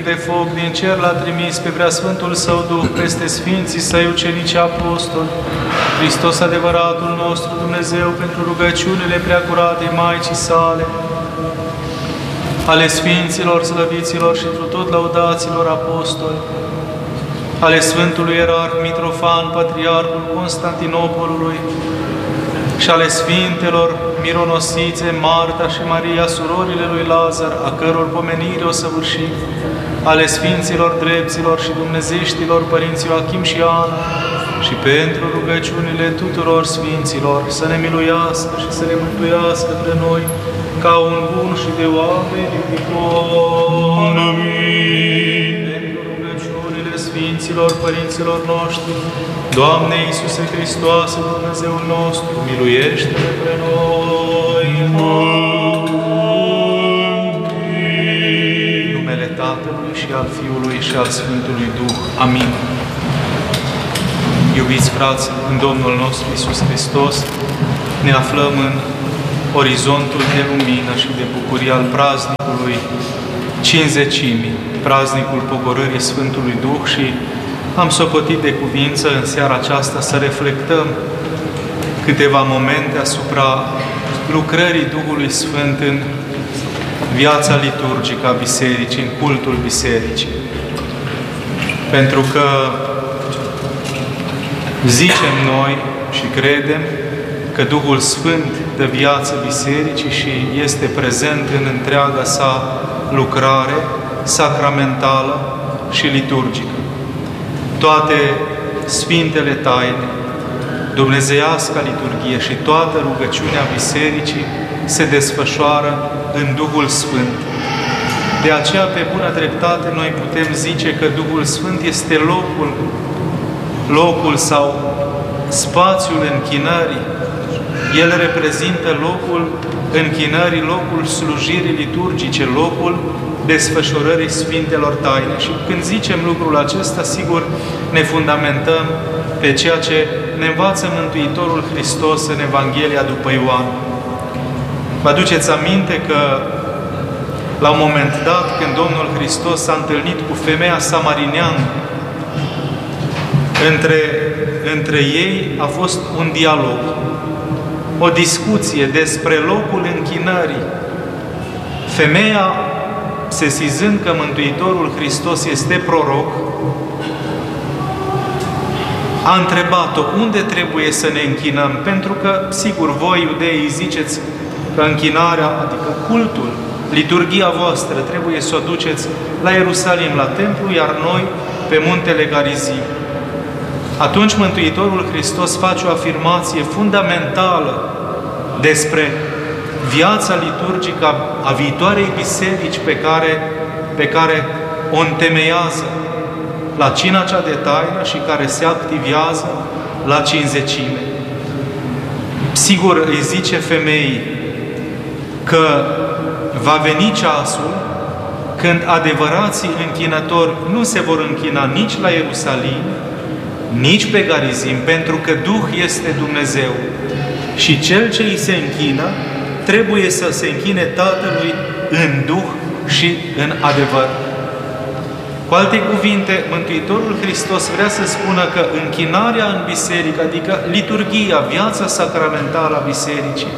de foc din cer l-a trimis pe preasfântul Său Duh peste Sfinții Săi ucenici apostoli, Hristos adevăratul nostru Dumnezeu, pentru rugăciunile preacuratei Maicii Sale, ale Sfinților, slăviților și întru tot lăudaților apostoli, ale Sfântului Ierarh Mitrofan, Patriarhul Constantinopolului, și ale Sfintelor mironosițe Marta și Maria, surorile lui Lazar, a căror pomenire o săvârșim, ale Sfinților drepților și dumnezeștilor părinții Joachim și Ana, și pentru rugăciunile tuturor Sfinților, să ne miluiască și să ne mântuiască pe noi, ca un bun și de oameni iubitor. Amin. Pentru rugăciunile Sfinților părinților noștri, Doamne Iisuse Hristoase, Dumnezeul nostru, miluiește-ne pe noi. În numele Tatălui și al Fiului și al Sfântului Duh. Amin. Iubiți frați, în Domnul nostru Iisus Hristos, ne aflăm în orizontul de lumină și de bucurie al praznicului Cincizecimii, praznicul pogorârii Sfântului Duh, și am socotit de cuvință în seara aceasta să reflectăm câteva momente asupra lucrării Duhului Sfânt în viața liturgică a Bisericii, în cultul Bisericii. Pentru că zicem noi și credem că Duhul Sfânt dă viață Bisericii și este prezent în întreaga sa lucrare sacramentală și liturgică. Toate Sfintele Taine, dumnezeiasca liturghie și toată rugăciunea Bisericii se desfășoară în Duhul Sfânt. De aceea, pe bună dreptate, noi putem zice că Duhul Sfânt este locul sau spațiul închinării. El reprezintă locul închinării, locul slujirii liturgice, locul desfășurării Sfintelor Taine. Și când zicem lucrul acesta, sigur, ne fundamentăm pe ceea ce ne învață Mântuitorul Hristos în Evanghelia după Ioan. Vă aduceți aminte că la un moment dat, când Domnul Hristos s-a întâlnit cu femeia samarineană, între ei a fost un dialog, o discuție despre locul închinării. Femeia, sesizând că Mântuitorul Hristos este proroc, a întrebat-o unde trebuie să ne închinăm, pentru că, sigur, voi, iudeii, ziceți că închinarea, adică cultul, liturghia voastră, trebuie să o duceți la Ierusalim, la templu, iar noi pe muntele Garizim. Atunci Mântuitorul Hristos face o afirmație fundamentală despre viața liturgică a viitoarei biserici pe care o întemeiază la cina cea de taină și care se activează la Cincizecime. Sigur, îi zice femeii că va veni ceasul când adevărații închinători nu se vor închina nici la Ierusalim, nici pe Garizim, pentru că Duh este Dumnezeu. Și cel ce îi se închină trebuie să se închine Tatălui în Duh și în adevăr. Cu alte cuvinte, Mântuitorul Hristos vrea să spună că închinarea în biserică, adică liturghia, viața sacramentală a bisericii,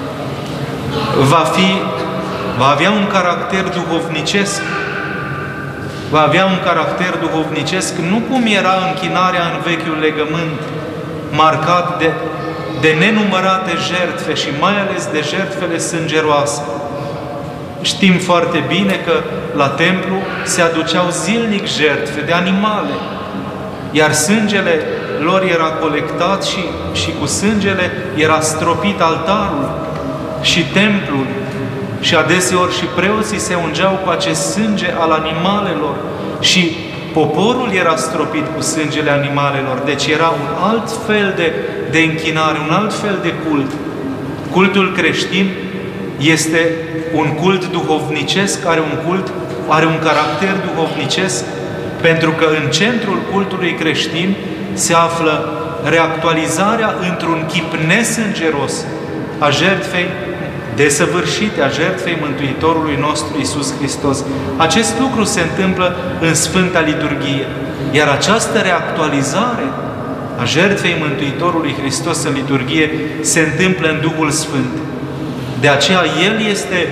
va avea un caracter duhovnicesc. Va avea un caracter duhovnicesc, nu cum era închinarea în Vechiul Legământ, marcat de nenumărate jertfe și mai ales de jertfele sângeroase. Știm foarte bine că la templu se aduceau zilnic jertfe de animale, iar sângele lor era colectat și cu sângele era stropit altarul și templul. Și adeseori și preoții se ungeau cu acest sânge al animalelor și poporul era stropit cu sângele animalelor. Deci era un alt fel de închinare, un alt fel de cult. Cultul creștin este un cult duhovnicesc, are un caracter duhovnicesc, pentru că în centrul cultului creștin se află reactualizarea într-un chip nesângeros a jertfei desăvârșite a jertfei Mântuitorului nostru Iisus Hristos. Acest lucru se întâmplă în Sfânta Liturghie, iar această reactualizare a jertfei Mântuitorului Hristos în liturghie se întâmplă în Duhul Sfânt. De aceea El este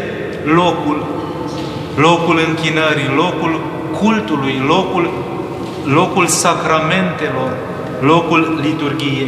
locul închinării, locul cultului, locul sacramentelor, locul liturghiei.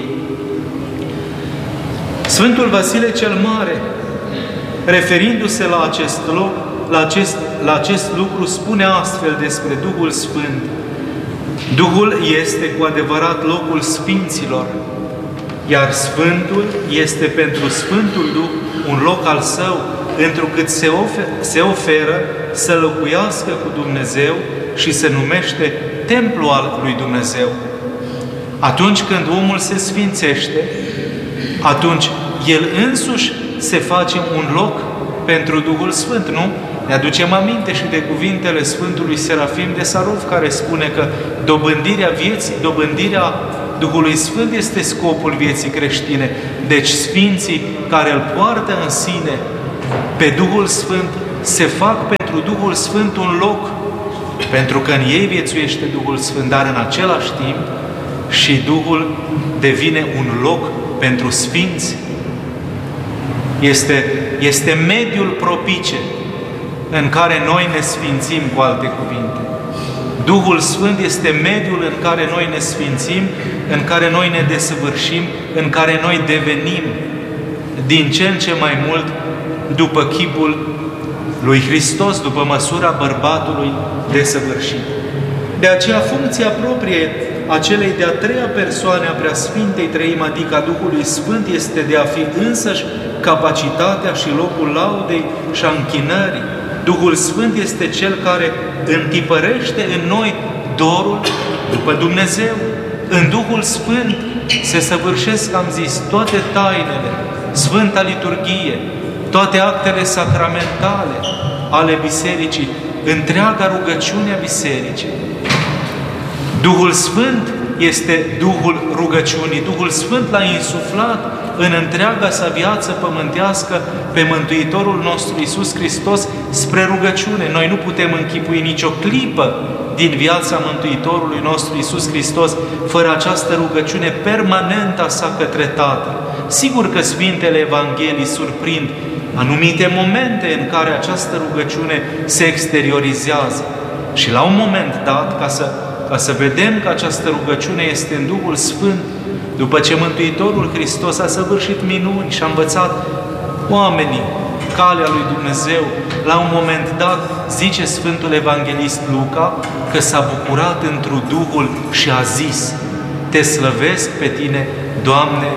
Sfântul Vasile cel Mare, referindu-se la acest loc, la acest lucru, spune astfel despre Duhul Sfânt: Duhul este cu adevărat locul sfinților, iar Sfântul este pentru Sfântul Duh un loc al său, întrucât se oferă să locuiască cu Dumnezeu și se numește templu al lui Dumnezeu. Atunci când omul se sfințește, atunci el însuși se face un loc pentru Duhul Sfânt, nu? Ne aducem aminte și de cuvintele Sfântului Serafim de Sarov, care spune că dobândirea vieții, dobândirea Duhului Sfânt este scopul vieții creștine. Deci Sfinții care îl poartă în sine pe Duhul Sfânt se fac pentru Duhul Sfânt un loc, pentru că în ei viețuiește Duhul Sfânt, dar în același timp și Duhul devine un loc pentru Sfinți. Este mediul propice în care noi ne sfințim, cu alte cuvinte. Duhul Sfânt este mediul în care noi ne sfințim, în care noi ne desăvârșim, în care noi devenim din ce în ce mai mult după chipul lui Hristos, după măsura bărbatului desăvârșit. De aceea funcția proprie a celei de-a treia persoane a Preasfintei Treimi, adică a Duhului Sfânt, este de a fi însăși capacitatea și locul laudei și a închinării. Duhul Sfânt este Cel care întipărește în noi dorul după Dumnezeu. În Duhul Sfânt se săvârșesc, am zis, toate tainele, Sfânta Liturghie, toate actele sacramentale ale Bisericii, întreaga rugăciune a Bisericii. Duhul Sfânt este Duhul rugăciunii. Duhul Sfânt l-a insuflat în întreaga sa viață pământească pe Mântuitorul nostru Iisus Hristos spre rugăciune. Noi nu putem închipui nicio clipă din viața Mântuitorului nostru Iisus Hristos fără această rugăciune permanentă a sa către Tatăl. Sigur că Sfintele Evanghelii surprind anumite momente în care această rugăciune se exteriorizează. Și la un moment dat, ca să vedem că această rugăciune este în Duhul Sfânt, după ce Mântuitorul Hristos a săvârșit minuni și a învățat oamenii calea lui Dumnezeu, la un moment dat, zice Sfântul Evanghelist Luca, că s-a bucurat întru Duhul și a zis: Te slăvesc pe Tine, Doamne,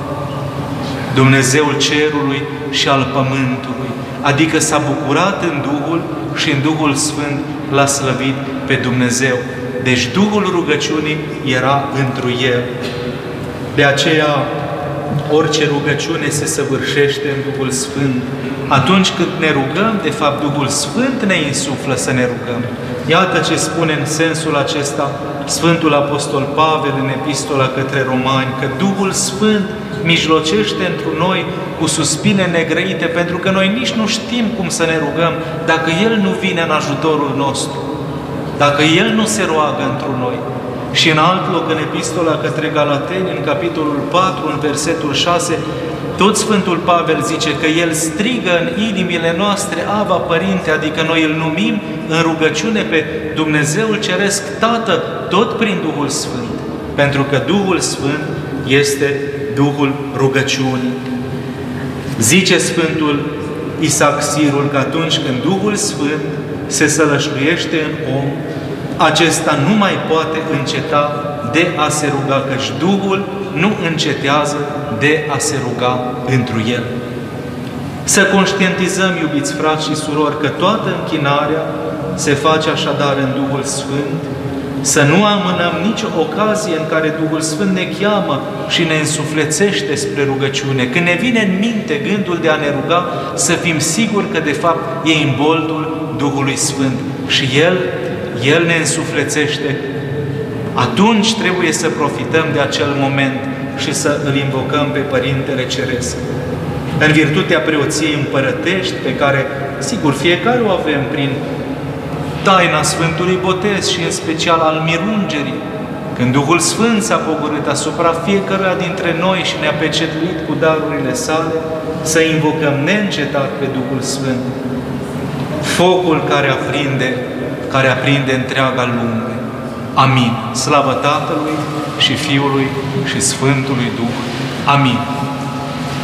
Dumnezeul cerului și al pământului. Adică s-a bucurat în Duhul și în Duhul Sfânt l-a slăvit pe Dumnezeu. Deci Duhul rugăciunii era întru el. De aceea, orice rugăciune se săvârșește în Duhul Sfânt. Atunci când ne rugăm, de fapt, Duhul Sfânt ne insuflă să ne rugăm. Iată ce spune în sensul acesta Sfântul Apostol Pavel în Epistola către Romani, că Duhul Sfânt mijlocește întru noi cu suspine negrăite, pentru că noi nici nu știm cum să ne rugăm dacă El nu vine în ajutorul nostru, dacă El nu se roagă întru noi. Și în alt loc, în Epistola către Galateni, în capitolul 4, în versetul 6, tot Sfântul Pavel zice că El strigă în inimile noastre: Ava, Părinte, adică noi îl numim în rugăciune pe Dumnezeul Ceresc Tată, tot prin Duhul Sfânt. Pentru că Duhul Sfânt este Duhul rugăciunii. Zice Sfântul Isaac Sirul că atunci când Duhul Sfânt se sălășluiește în om, acesta nu mai poate înceta de a se ruga, căci Duhul nu încetează de a se ruga întru el. Să conștientizăm, iubiți frați și surori, că toată închinarea se face așadar în Duhul Sfânt, să nu amânăm nicio ocazie în care Duhul Sfânt ne cheamă și ne însuflețește spre rugăciune. Când ne vine în minte gândul de a ne ruga, să fim siguri că de fapt e imboldul Duhului Sfânt și El ne însuflețește. Atunci trebuie să profităm de acel moment și să îl invocăm pe Părintele Ceresc. în virtutea preoției împărătești, pe care, sigur, fiecare o avem prin taina Sfântului Botez și în special al mirungerii, când Duhul Sfânt s-a pogorât asupra fiecăruia dintre noi și ne-a pecetuit cu darurile sale, să invocăm neîncetat pe Duhul Sfânt, focul care aprinde întreaga lume. Amin. Slavă Tatălui și Fiului și Sfântului Duh. Amin.